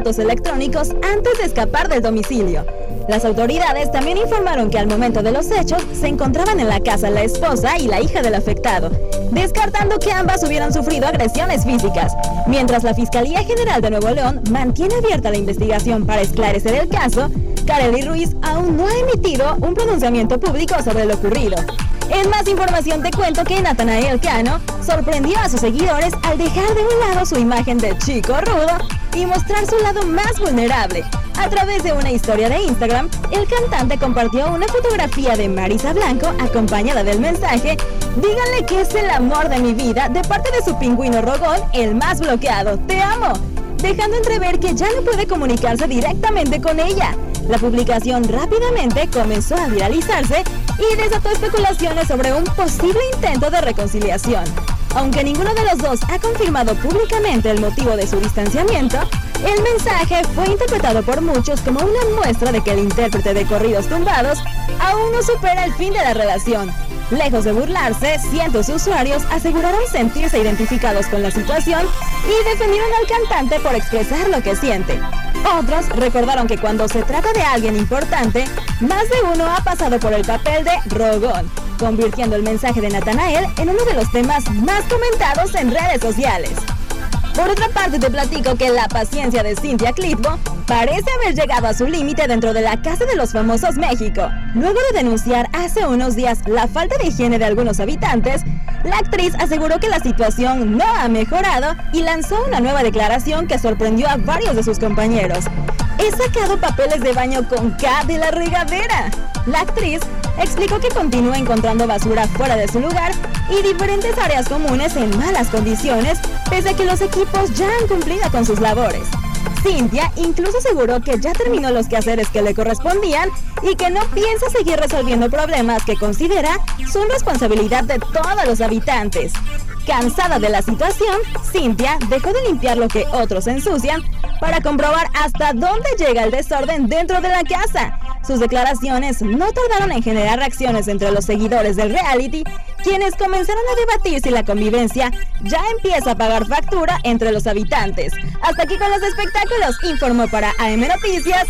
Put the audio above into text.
aparatos electrónicos antes de escapar del domicilio. Las autoridades también informaron que al momento de los hechos se encontraban en la casa la esposa y la hija del afectado, descartando que ambas hubieran sufrido agresiones físicas. Mientras la Fiscalía General de Nuevo León mantiene abierta la investigación para esclarecer el caso, Karely Ruiz aún no ha emitido un pronunciamiento público sobre lo ocurrido. En más información te cuento que Natanael Cano sorprendió a sus seguidores al dejar de un lado su imagen de chico rudo y mostrar su lado más vulnerable. A través de una historia de Instagram, el cantante compartió una fotografía de Marisa Blanco acompañada del mensaje "Díganle que es el amor de mi vida" de parte de su pingüino rogón, el más bloqueado, "Te amo", dejando entrever que ya no puede comunicarse directamente con ella. La publicación rápidamente comenzó a viralizarse y desató especulaciones sobre un posible intento de reconciliación. Aunque ninguno de los dos ha confirmado públicamente el motivo de su distanciamiento, el mensaje fue interpretado por muchos como una muestra de que el intérprete de corridos tumbados aún no supera el fin de la relación. Lejos de burlarse, cientos de usuarios aseguraron sentirse identificados con la situación y defendieron al cantante por expresar lo que siente. Otros recordaron que cuando se trata de alguien importante, más de uno ha pasado por el papel de rogón, convirtiendo el mensaje de Natanael en uno de los temas más comentados en redes sociales. Por otra parte, te platico que la paciencia de Cynthia Clitbo parece haber llegado a su límite dentro de la Casa de los Famosos México. Luego de denunciar hace unos días la falta de higiene de algunos habitantes, la actriz aseguró que la situación no ha mejorado y lanzó una nueva declaración que sorprendió a varios de sus compañeros. "He sacado papeles de baño con K de la regadera". La actriz explicó que continúa encontrando basura fuera de su lugar y diferentes áreas comunes en malas condiciones, pese a que los equipos ya han cumplido con sus labores. Cynthia incluso aseguró que ya terminó los quehaceres que le correspondían y que no piensa seguir resolviendo problemas que considera son responsabilidad de todos los habitantes. Cansada de la situación, Cynthia dejó de limpiar lo que otros ensucian para comprobar hasta dónde llega el desorden dentro de la casa. Sus declaraciones no tardaron en generar reacciones entre los seguidores del reality, quienes comenzaron a debatir si la convivencia ya empieza a pagar factura entre los habitantes. Hasta aquí con los espectáculos, informó para AM Noticias